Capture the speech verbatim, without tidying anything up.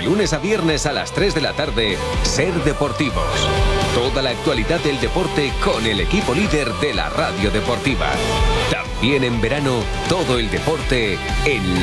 lunes a viernes a las tres de la tarde, Ser Deportivos. Toda la actualidad del deporte con el equipo líder de la radio deportiva. También en verano, todo el deporte en la